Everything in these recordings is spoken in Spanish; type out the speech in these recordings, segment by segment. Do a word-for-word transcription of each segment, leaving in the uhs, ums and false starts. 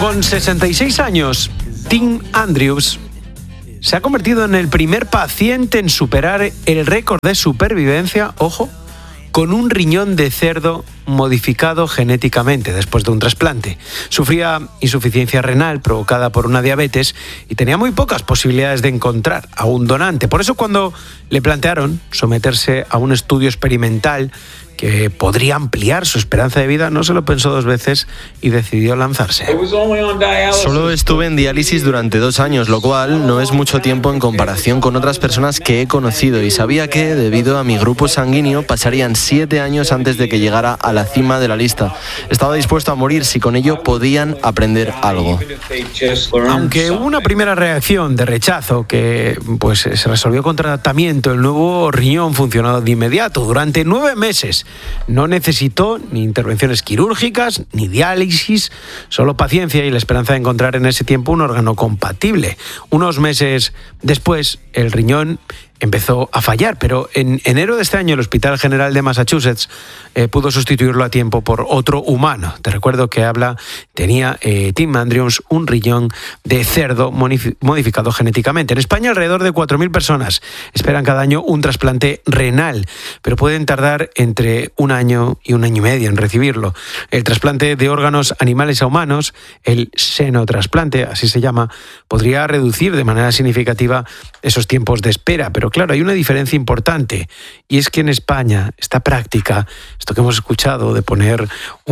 Con sesenta y seis años, Tim Andrews se ha convertido en el primer paciente en superar el récord de supervivencia, ojo, con un riñón de cerdo modificado genéticamente después de un trasplante. Sufría insuficiencia renal provocada por una diabetes y tenía muy pocas posibilidades de encontrar a un donante. Por eso, cuando le plantearon someterse a un estudio experimental que podría ampliar su esperanza de vida, no se lo pensó dos veces y decidió lanzarse. Solo estuve en diálisis durante dos años, lo cual no es mucho tiempo en comparación con otras personas que he conocido, y sabía que, debido a mi grupo sanguíneo, pasarían siete años antes de que llegara a la cima de la lista. Estaba dispuesto a morir si con ello podían aprender algo. Aunque hubo una primera reacción de rechazo que pues, se resolvió con tratamiento, el nuevo riñón funcionó de inmediato. Durante nueve meses no necesitó ni intervenciones quirúrgicas ni diálisis, solo paciencia y la esperanza de encontrar en ese tiempo un órgano compatible. Unos meses después, el riñón empezó a fallar, pero en enero de este año el Hospital General de Massachusetts eh, pudo sustituirlo a tiempo por otro humano. Te recuerdo que habla, tenía eh, Tim Andrews un riñón de cerdo modificado genéticamente. En España alrededor de cuatro mil personas esperan cada año un trasplante renal, pero pueden tardar entre un año y un año y medio en recibirlo. El trasplante de órganos animales a humanos, el xenotrasplante, así se llama, podría reducir de manera significativa esos tiempos de espera, pero claro, hay una diferencia importante, y es que en España esta práctica, esto que hemos escuchado de poner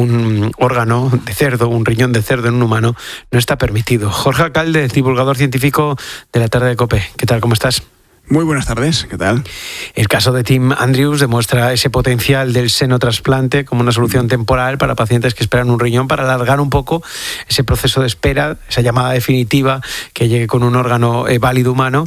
un órgano de cerdo, un riñón de cerdo en un humano, no está permitido. Jorge Alcalde, divulgador científico de la tarde de COPE. ¿Qué tal? ¿Cómo estás? Muy buenas tardes, ¿qué tal? El caso de Tim Andrews demuestra ese potencial del xenotrasplante como una solución temporal para pacientes que esperan un riñón, para alargar un poco ese proceso de espera, esa llamada definitiva que llegue con un órgano eh, válido humano.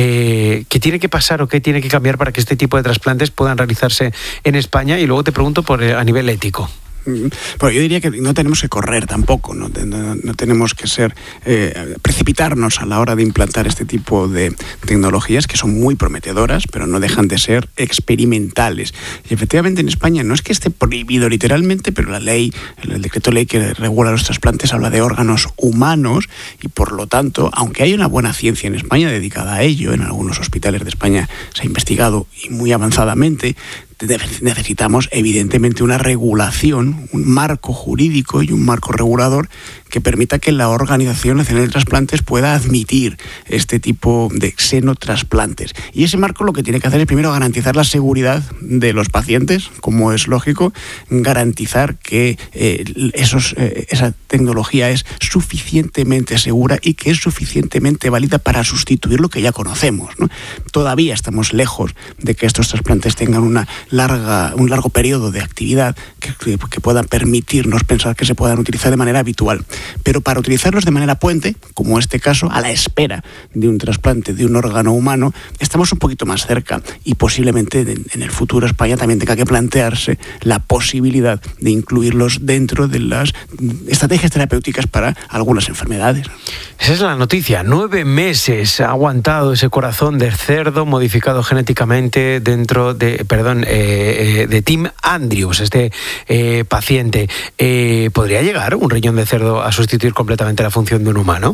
Eh, ¿Qué tiene que pasar o qué tiene que cambiar para que este tipo de trasplantes puedan realizarse en España? Y luego te pregunto por eh, a nivel ético. Bueno, yo diría que no tenemos que correr tampoco, no, no, no tenemos que ser eh, precipitarnos a la hora de implantar este tipo de tecnologías que son muy prometedoras, pero no dejan de ser experimentales. Y efectivamente en España no es que esté prohibido literalmente, pero la ley, el, el decreto ley que regula los trasplantes habla de órganos humanos, y por lo tanto, aunque hay una buena ciencia en España dedicada a ello, en algunos hospitales de España se ha investigado y muy avanzadamente, necesitamos evidentemente una regulación, un marco jurídico y un marco regulador que permita que la Organización Nacional de Trasplantes pueda admitir este tipo de xenotrasplantes. Y ese marco lo que tiene que hacer es primero garantizar la seguridad de los pacientes, como es lógico, garantizar que eh, esos, eh, esa tecnología es suficientemente segura y que es suficientemente válida para sustituir lo que ya conocemos, ¿no? Todavía estamos lejos de que estos trasplantes tengan una larga, un largo periodo de actividad que, que, que puedan permitirnos pensar que se puedan utilizar de manera habitual. Pero para utilizarlos de manera puente, como este caso, a la espera de un trasplante de un órgano humano, estamos un poquito más cerca, y posiblemente en el futuro España también tenga que plantearse la posibilidad de incluirlos dentro de las estrategias terapéuticas para algunas enfermedades. Esa es la noticia. Nueve meses ha aguantado ese corazón de cerdo modificado genéticamente dentro de, perdón, eh, de Tim Andrews, este eh, paciente. Eh, ¿Podría llegar un riñón de cerdo a sustituir completamente la función de un humano?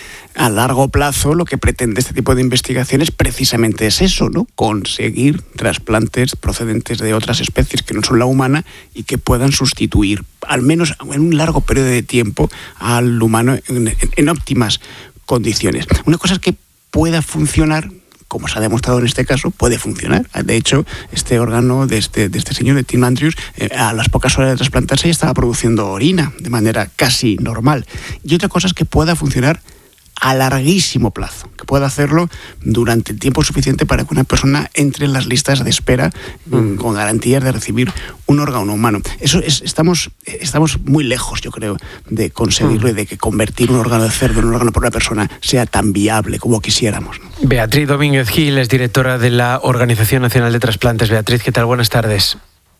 A largo plazo, lo que pretende este tipo de investigaciones precisamente es eso, ¿no? Conseguir trasplantes procedentes de otras especies que no son la humana y que puedan sustituir, al menos en un largo periodo de tiempo, al humano en, en, en óptimas condiciones. Una cosa es que pueda funcionar, como se ha demostrado en este caso, puede funcionar. De hecho, este órgano de este, de este señor, de Tim Andrews, eh, a las pocas horas de trasplantarse ya estaba produciendo orina de manera casi normal. Y otra cosa es que pueda funcionar a larguísimo plazo, que pueda hacerlo durante el tiempo suficiente para que una persona entre en las listas de espera mm. con garantías de recibir un órgano humano. Eso es, estamos, estamos muy lejos, yo creo, de conseguirlo mm. y de que convertir un órgano de cerdo en un órgano por una persona sea tan viable como quisiéramos, ¿no? Beatriz Domínguez Gil es directora de la Organización Nacional de Trasplantes. Beatriz, ¿qué tal? Buenas tardes.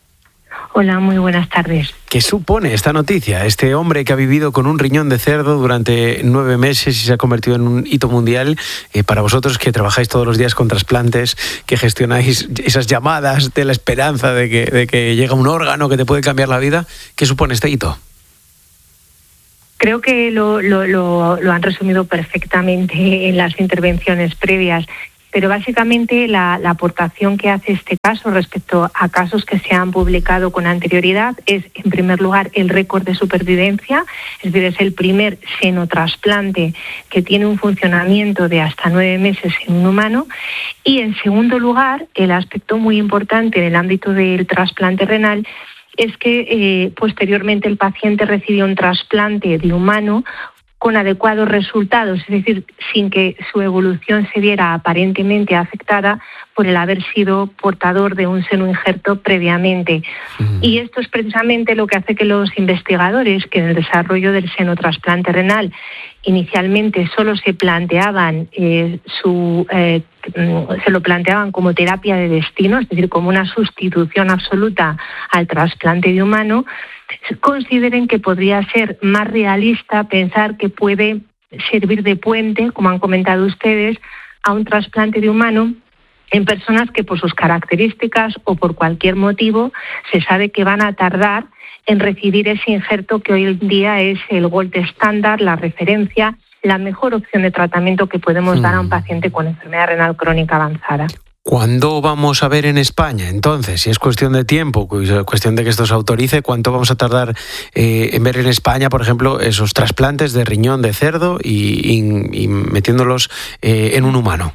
Hola, muy buenas tardes. ¿Qué supone esta noticia? Este hombre que ha vivido con un riñón de cerdo durante nueve meses y se ha convertido en un hito mundial. Eh, para vosotros que trabajáis todos los días con trasplantes, que gestionáis esas llamadas de la esperanza de que, de que llega un órgano que te puede cambiar la vida, ¿qué supone este hito? Creo que lo, lo, lo, lo han resumido perfectamente en las intervenciones previas, pero básicamente la, la aportación que hace este caso respecto a casos que se han publicado con anterioridad es, en primer lugar, el récord de supervivencia, es decir, es el primer senotrasplante que tiene un funcionamiento de hasta nueve meses en un humano, y en segundo lugar, el aspecto muy importante en el ámbito del trasplante renal es que eh, posteriormente el paciente recibió un trasplante de humano con adecuados resultados, es decir, sin que su evolución se viera aparentemente afectada por el haber sido portador de un seno injerto previamente. Mm. Y esto es precisamente lo que hace que los investigadores, que en el desarrollo del senotrasplante renal inicialmente solo se planteaban eh, su eh, se lo planteaban como terapia de destino, es decir, como una sustitución absoluta al trasplante de humano, consideren que podría ser más realista pensar que puede servir de puente, como han comentado ustedes, a un trasplante de humano en personas que por sus características o por cualquier motivo se sabe que van a tardar en recibir ese injerto que hoy en día es el gold estándar, la referencia, la mejor opción de tratamiento que podemos mm. dar a un paciente con enfermedad renal crónica avanzada. ¿Cuándo vamos a ver en España? Entonces, si es cuestión de tiempo, cuestión de que esto se autorice, ¿cuánto vamos a tardar eh, en ver en España, por ejemplo, esos trasplantes de riñón de cerdo y, y, y metiéndolos eh, en un humano?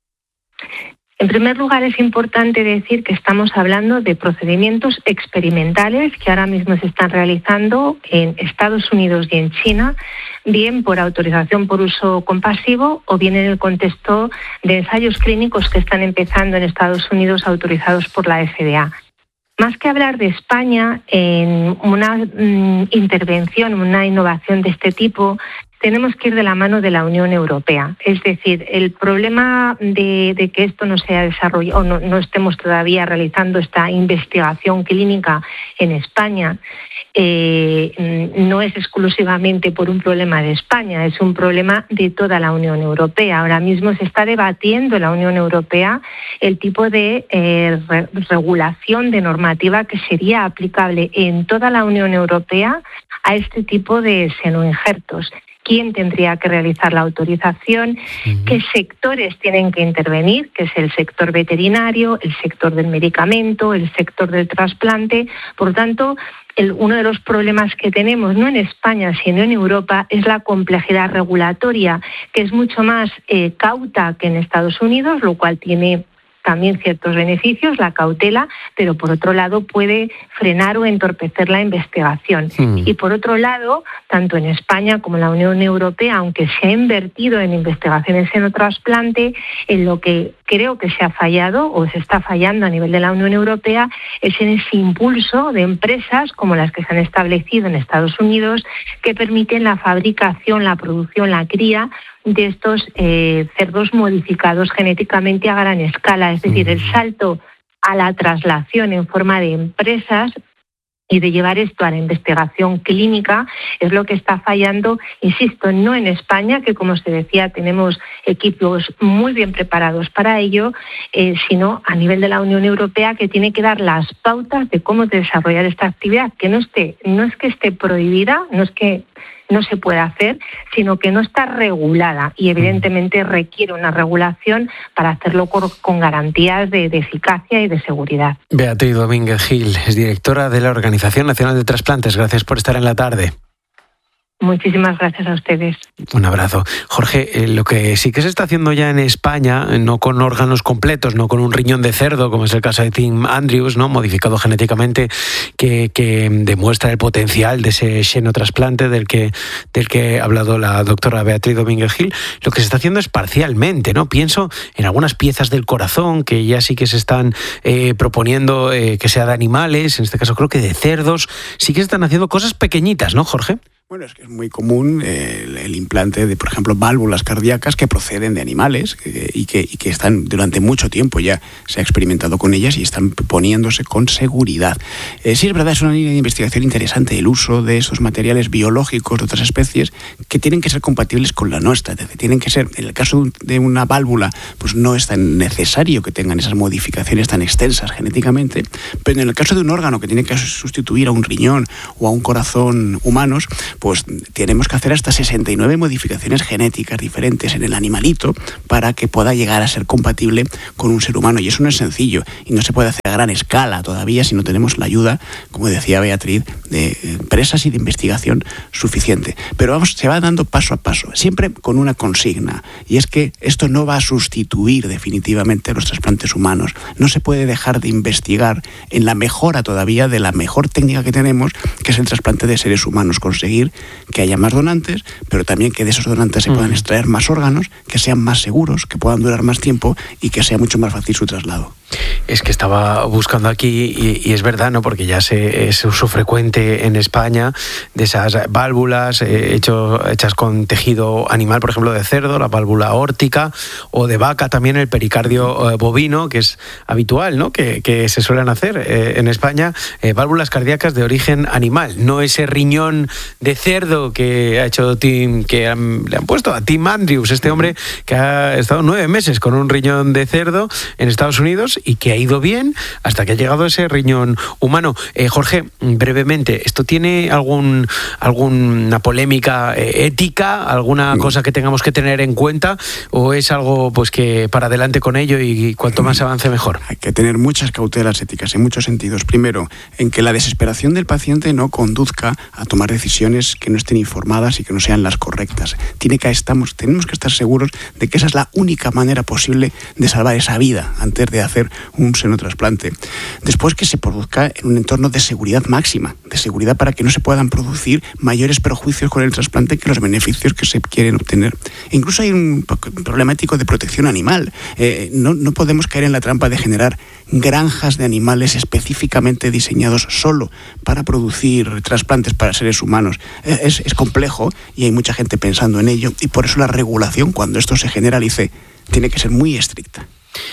En primer lugar, es importante decir que estamos hablando de procedimientos experimentales que ahora mismo se están realizando en Estados Unidos y en China, bien por autorización por uso compasivo o bien en el contexto de ensayos clínicos que están empezando en Estados Unidos autorizados por la F D A. Más que hablar de España en una mm, intervención, una innovación de este tipo, tenemos que ir de la mano de la Unión Europea. Es decir, el problema de, de que esto no se haya desarrollado o no, no estemos todavía realizando esta investigación clínica en España eh, no es exclusivamente por un problema de España, es un problema de toda la Unión Europea. Ahora mismo se está debatiendo en la Unión Europea el tipo de eh, re- regulación de normativa que sería aplicable en toda la Unión Europea a este tipo de senoinjertos. ¿Quién tendría que realizar la autorización? Uh-huh. ¿Qué sectores tienen que intervenir? Que es el sector veterinario, el sector del medicamento, el sector del trasplante. Por lo tanto, el, uno de los problemas que tenemos, no en España, sino en Europa, es la complejidad regulatoria, que es mucho más eh, cauta que en Estados Unidos, lo cual tiene también ciertos beneficios, la cautela, pero por otro lado puede frenar o entorpecer la investigación. Mm. Y por otro lado, tanto en España como en la Unión Europea, aunque se ha invertido en investigación en senotrasplante, en lo que creo que se ha fallado o se está fallando a nivel de la Unión Europea es en ese impulso de empresas como las que se han establecido en Estados Unidos que permiten la fabricación, la producción, la cría de estos eh, cerdos modificados genéticamente a gran escala. Es decir, el salto a la traslación en forma de empresas y de llevar esto a la investigación clínica es lo que está fallando, insisto, no en España, que como se decía tenemos equipos muy bien preparados para ello, eh, sino a nivel de la Unión Europea, que tiene que dar las pautas de cómo desarrollar esta actividad, que no esté, no es que esté prohibida, no es que no se puede hacer, sino que no está regulada y evidentemente requiere una regulación para hacerlo con, con garantías de, de eficacia y de seguridad. Beatriz Domínguez Gil es directora de la Organización Nacional de Trasplantes. Gracias por estar en la tarde. Muchísimas gracias a ustedes. Un abrazo. Jorge, eh, lo que sí que se está haciendo ya en España, no con órganos completos, no con un riñón de cerdo, como es el caso de Tim Andrews, ¿no?, modificado genéticamente, que, que demuestra el potencial de ese xenotrasplante del que, del que ha hablado la doctora Beatriz Domínguez Gil. Lo que se está haciendo es parcialmente, ¿no? Pienso en algunas piezas del corazón que ya sí que se están eh, proponiendo eh, que sea de animales, en este caso creo que de cerdos. Sí que se están haciendo cosas pequeñitas, ¿no, Jorge? Bueno, es que es muy común eh, el, el implante de, por ejemplo, válvulas cardíacas que proceden de animales eh, y, que, y que están durante mucho tiempo ya se ha experimentado con ellas y están poniéndose con seguridad. Eh, sí, es verdad, es una línea de investigación interesante el uso de esos materiales biológicos de otras especies que tienen que ser compatibles con la nuestra. Es decir, tienen que ser, en el caso de una válvula, pues no es tan necesario que tengan esas modificaciones tan extensas genéticamente, pero en el caso de un órgano que tiene que sustituir a un riñón o a un corazón humanos, pues tenemos que hacer hasta sesenta y nueve modificaciones genéticas diferentes en el animalito para que pueda llegar a ser compatible con un ser humano. Y eso no es sencillo y no se puede hacer a gran escala todavía si no tenemos la ayuda, como decía Beatriz, de empresas y de investigación suficiente. Pero vamos, se va dando paso a paso, siempre con una consigna, y es que esto no va a sustituir definitivamente los trasplantes humanos. No se puede dejar de investigar en la mejora todavía de la mejor técnica que tenemos, que es el trasplante de seres humanos. Conseguir que haya más donantes, pero también que de esos donantes se puedan extraer más órganos, que sean más seguros, que puedan durar más tiempo y que sea mucho más fácil su traslado. Es que estaba buscando aquí y, y es verdad, ¿no? Porque ya se, es uso frecuente en España de esas válvulas eh, hecho, hechas con tejido animal, por ejemplo, de cerdo, la válvula aórtica, o de vaca también el pericardio eh, bovino, que es habitual, ¿no? Que, que se suelen hacer eh, en España, eh, válvulas cardíacas de origen animal, no ese riñón de cerdo que ha hecho Tim, que han, le han puesto a Tim Andrews, este hombre que ha estado nueve meses con un riñón de cerdo en Estados Unidos y que ha ido bien hasta que ha llegado ese riñón humano. Eh, Jorge, brevemente, ¿esto tiene algún alguna polémica eh, ética, alguna cosa que tengamos que tener en cuenta, o es algo pues que para adelante con ello y cuanto más avance mejor? Hay que tener muchas cautelas éticas en muchos sentidos. Primero, en que la desesperación del paciente no conduzca a tomar decisiones que no estén informadas y que no sean las correctas. Tiene que estamos, tenemos que estar seguros de que esa es la única manera posible de salvar esa vida antes de hacer un senotrasplante. Después, que se produzca en un entorno de seguridad máxima, de seguridad para que no se puedan producir mayores perjuicios con el trasplante que los beneficios que se quieren obtener. E incluso hay un problema ético de protección animal. Eh, no, no podemos caer en la trampa de generar granjas de animales específicamente diseñados solo para producir trasplantes para seres humanos. Eh, es, es complejo y hay mucha gente pensando en ello, y por eso la regulación, cuando esto se generalice, tiene que ser muy estricta.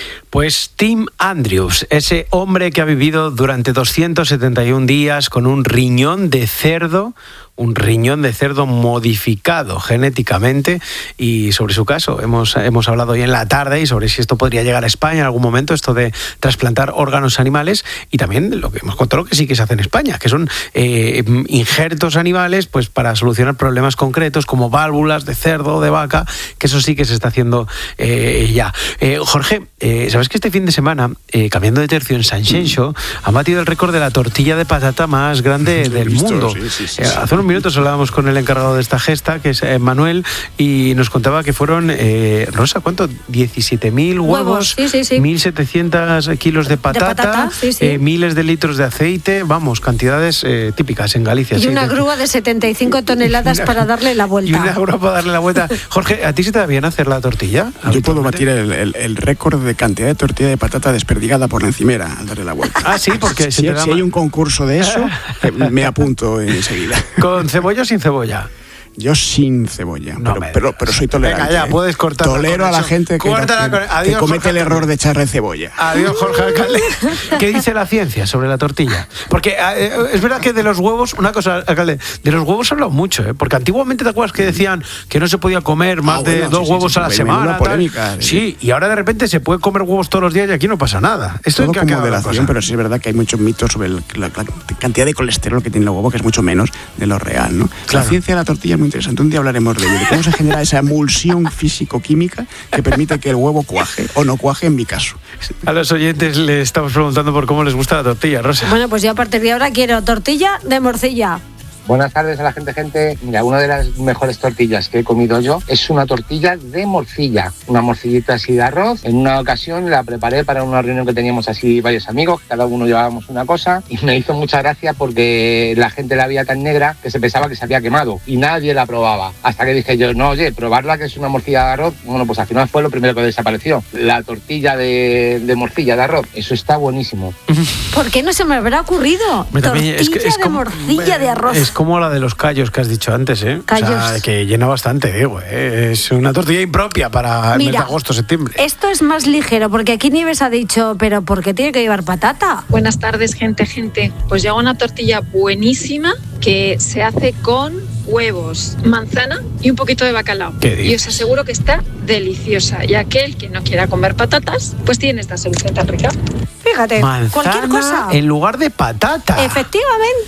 Pues Tim Andrews, ese hombre que ha vivido durante doscientos setenta y un días con un riñón de cerdo, un riñón de cerdo modificado genéticamente, y sobre su caso hemos, hemos hablado hoy en la tarde y sobre si esto podría llegar a España en algún momento, esto de trasplantar órganos animales, y también lo que hemos contado que sí que se hace en España, que son eh, injertos animales pues para solucionar problemas concretos como válvulas de cerdo o de vaca, que eso sí que se está haciendo eh, ya. Eh, Jorge, eh, ¿sabes que este fin de semana, eh, cambiando de tercio, en Sanxenxo han batido el récord de la tortilla de patata más grande del visto, mundo? Sí, sí, sí, eh, hace unos minutos hablábamos con el encargado de esta gesta, que es eh, Manuel, y nos contaba que fueron, eh, Rosa, ¿cuánto? diecisiete mil huevos, huevos sí, sí, sí. mil setecientos kilos de patata, de patata sí, sí. Eh, miles de litros de aceite, vamos, cantidades eh, típicas en Galicia. Y sí, una de... grúa de setenta y cinco toneladas para darle la vuelta. Y una grúa para darle la vuelta. Jorge, ¿a ti se te da bien hacer la tortilla? Yo puedo batir el, el, el récord de cantidad de tortilla de patata desperdigada por la encimera al darle la vuelta. Ah, sí, porque si, si hay un concurso de eso, me apunto enseguida. ¿Con cebolla o sin cebolla? Yo sin cebolla, no pero, pero, pero soy tolerante. Venga, ya, puedes cortar. Tolero a la gente que, no, que, Adiós, que comete Jorge, el error de echarle cebolla. Adiós, Jorge Alcalde. ¿Qué dice la ciencia sobre la tortilla? Porque eh, es verdad que de los huevos, una cosa, Alcalde, de los huevos se ha hablado mucho, ¿eh? Porque antiguamente te acuerdas que decían que no se podía comer más ah, bueno, de dos sí, huevos sí, sí, a la semana. Polémica, sí, y ahora de repente se puede comer huevos todos los días y aquí no pasa nada. Esto Todo con moderación, pero sí es verdad que hay muchos mitos sobre el, la, la cantidad de colesterol que tiene el huevo, que es mucho menos de lo real, ¿no? Claro. La ciencia de la tortilla es muy interesante. Un día hablaremos de ello, de cómo se genera esa emulsión físico-química que permite que el huevo cuaje o no cuaje, en mi caso. A los oyentes les estamos preguntando por cómo les gusta la tortilla, Rosa. Bueno, pues yo a partir de ahora quiero tortilla de morcilla. Buenas tardes a la gente, gente. Mira, una de las mejores tortillas que he comido yo es una tortilla de morcilla. Una morcillita así de arroz. En una ocasión la preparé para una reunión que teníamos así varios amigos, cada uno llevábamos una cosa, y me hizo mucha gracia porque la gente la veía tan negra que se pensaba que se había quemado y nadie la probaba. Hasta que dije yo, no, oye, probarla, que es una morcilla de arroz. Bueno, pues al final fue lo primero que desapareció. La tortilla de, de morcilla de arroz. Eso está buenísimo. ¿Por qué no se me habrá ocurrido? Tortilla es que, es de como, morcilla de arroz. Es como la de los callos que has dicho antes, ¿eh? Callos. O sea, que llena bastante, digo, ¿eh? Es una tortilla impropia para el mes de agosto, septiembre. Esto es más ligero, porque aquí Nieves ha dicho, pero ¿por qué tiene que llevar patata? Buenas tardes, gente, gente. Pues yo hago una tortilla buenísima que se hace con huevos, manzana y un poquito de bacalao. Y os aseguro que está deliciosa. Y aquel que no quiera comer patatas, pues tiene esta solución tan rica. Fíjate, manzana cualquier cosa en lugar de patata. Efectivamente.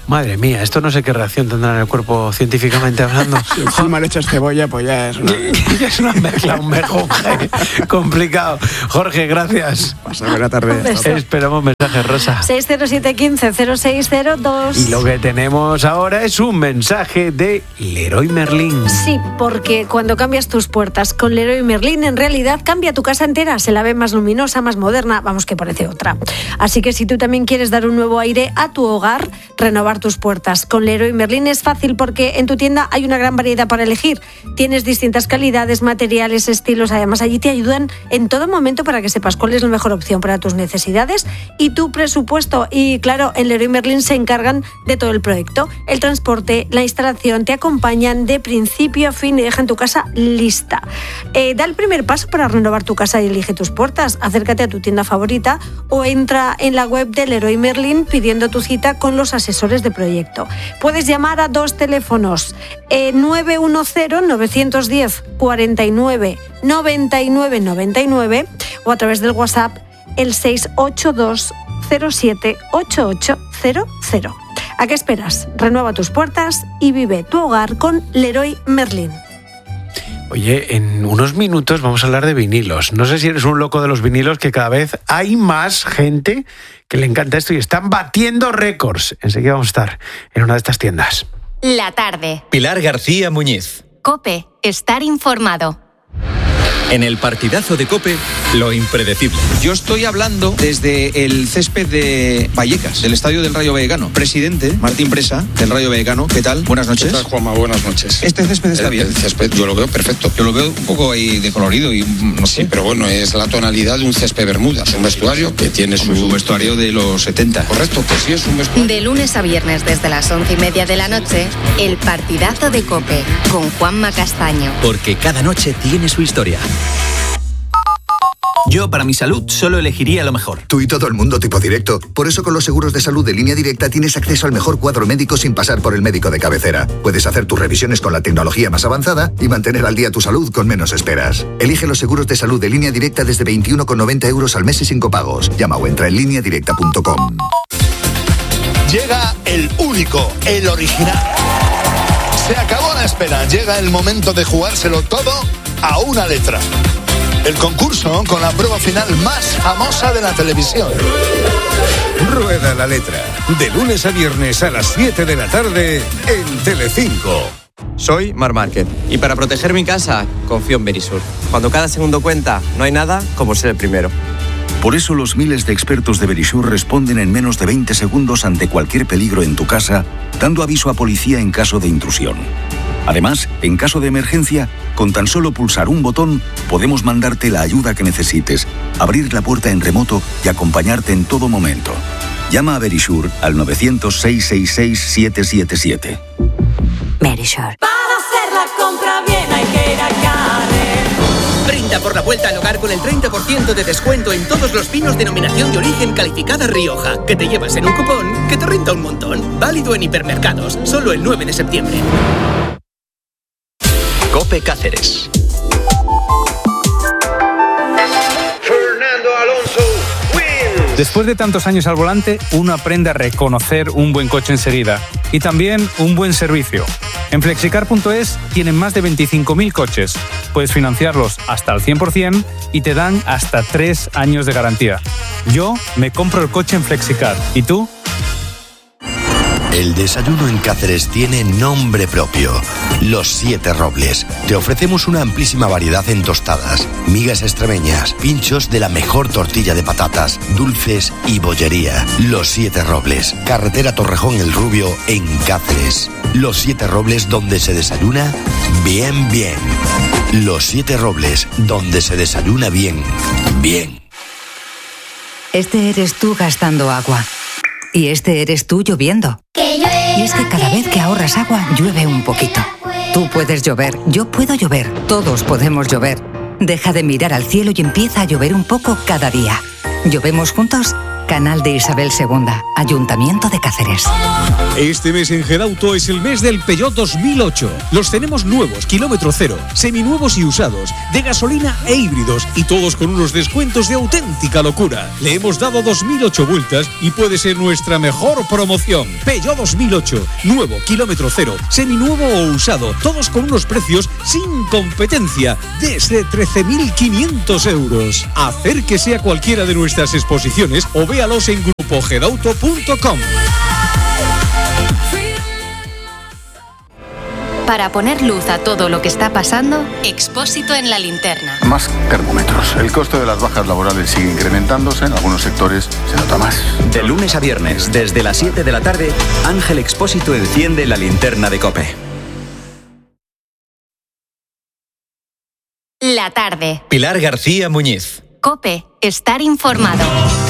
Madre mía, esto no sé qué reacción tendrá en el cuerpo científicamente hablando. Si encima le echas cebolla, pues ya es una... ya es una mezcla, un mejunje complicado. Jorge, gracias. Pasa buena tarde. Esperamos mensajes, Rosa. seis cero siete uno cinco cero seis cero dos. Y lo que tenemos ahora es un mensaje de Leroy Merlin. Sí, porque cuando cambias tus puertas con Leroy Merlin, en realidad cambia tu casa entera. Se la ve más luminosa, más moderna, vamos, que parece otra. Así que si tú también quieres dar un nuevo aire a tu hogar, renovar tus puertas con Leroy Merlin es fácil porque en tu tienda hay una gran variedad para elegir. Tienes distintas calidades, materiales, estilos. Además, allí te ayudan en todo momento para que sepas cuál es la mejor opción para tus necesidades y tu presupuesto. Y claro, en Leroy Merlin se encargan de todo el proyecto, el transporte, la instalación, te acompañan de principio a fin y dejan tu casa lista. Eh, da el primer paso para renovar tu casa y elige tus puertas. Acércate a tu tienda favorita o entra en la web de Leroy Merlin pidiendo tu cita con los asesores de proyecto. Puedes llamar a dos teléfonos, eh, nueve uno cero, nueve uno cero, cuatro nueve, nueve nueve nueve nueve o a través del WhatsApp el seis ocho dos cero siete ocho ocho cero cero. ¿A qué esperas? Renueva tus puertas y vive tu hogar con Leroy Merlin. Oye, en unos minutos vamos a hablar de vinilos. No sé si eres un loco de los vinilos, que cada vez hay más gente que le encanta esto y están batiendo récords. Enseguida vamos a estar en una de estas tiendas. La tarde. Pilar García Muñiz. COPE. Estar informado. En el partidazo de COPE, lo impredecible. Yo estoy hablando desde el césped de Vallecas, del estadio del Rayo Vallecano. Presidente Martín Presa, del Rayo Vallecano. ¿Qué tal? Buenas noches. ¿Qué tal, Juanma? Buenas noches. ¿Este césped está el, bien? El césped, yo lo veo perfecto. Yo lo veo un poco ahí decolorido y no sé. Sí, pero bueno, es la tonalidad de un césped bermuda. Es un vestuario que tiene su... su vestuario de los setenta. Correcto, que sí es un vestuario. De lunes a viernes desde las once y media de la noche, el partidazo de COPE con Juanma Castaño. Porque cada noche tiene su historia. Yo, para mi salud, solo elegiría lo mejor. Tú y todo el mundo tipo directo. Por eso con los seguros de salud de Línea Directa tienes acceso al mejor cuadro médico sin pasar por el médico de cabecera. Puedes hacer tus revisiones con la tecnología más avanzada y mantener al día tu salud con menos esperas. Elige los seguros de salud de Línea Directa desde veintiuno con noventa euros al mes y sin copagos. Llama o entra en línea directa punto com. Llega el único, el original. Se acabó la espera. Llega el momento de jugárselo todo a una letra. El concurso con la prueba final más famosa de la televisión. Rueda la letra. De lunes a viernes a las siete de la tarde en Telecinco. Soy Mar Márquez y para proteger mi casa confío en Verisur. Cuando cada segundo cuenta, no hay nada como ser el primero. Por eso los miles de expertos de Verisur responden en menos de veinte segundos ante cualquier peligro en tu casa, dando aviso a policía en caso de intrusión. Además, en caso de emergencia, con tan solo pulsar un botón, podemos mandarte la ayuda que necesites, abrir la puerta en remoto y acompañarte en todo momento. Llama a Verisur al nueve cero cero, seis seis seis, siete siete siete. Verisur. Para hacer la compra bien hay que ir a Carrefour. Brinda por la vuelta al hogar con el treinta por ciento de descuento en todos los vinos denominación de origen calificada Rioja, que te llevas en un cupón que te renta un montón. Válido en hipermercados, solo el nueve de septiembre. COPE Cáceres. Fernando Alonso wins. Después de tantos años al volante, uno aprende a reconocer un buen coche enseguida y también un buen servicio. En flexicar punto es tienen más de veinticinco mil coches. Puedes financiarlos hasta al cien por ciento y te dan hasta tres años de garantía. Yo me compro el coche en Flexicar. ¿Y tú? El desayuno en Cáceres tiene nombre propio. Los Siete Robles. Te ofrecemos una amplísima variedad en tostadas, migas extremeñas, pinchos de la mejor tortilla de patatas, dulces y bollería. Los Siete Robles. Carretera Torrejón El Rubio en Cáceres. Los Siete Robles, donde se desayuna bien, bien. Los Siete Robles, donde se desayuna bien, bien. Este eres tú gastando agua. Y este eres tú lloviendo. Y es que cada vez que ahorras agua, llueve un poquito. Tú puedes llover, yo puedo llover, todos podemos llover. Deja de mirar al cielo y empieza a llover un poco cada día. Llovemos juntos Canal de Isabel segunda, Ayuntamiento de Cáceres. Este mes en Gedauto es el mes del Peugeot dos mil ocho. Los tenemos nuevos, kilómetro cero, seminuevos y usados, de gasolina e híbridos, y todos con unos descuentos de auténtica locura. Le hemos dado dos mil ocho vueltas y puede ser nuestra mejor promoción. Peugeot dos mil ocho, nuevo, kilómetro cero, seminuevo o usado, todos con unos precios sin competencia, desde trece mil quinientos euros. Acérquese a cualquiera de nuestras exposiciones o véalos en grupo gedauto punto com. Para poner luz a todo lo que está pasando, Expósito en la linterna. Más termómetros. El coste de las bajas laborales sigue incrementándose. En algunos sectores se nota más. De lunes a viernes, desde las siete de la tarde, Ángel Expósito enciende la linterna de COPE. La tarde. Pilar García Muñiz. COPE. Estar informado.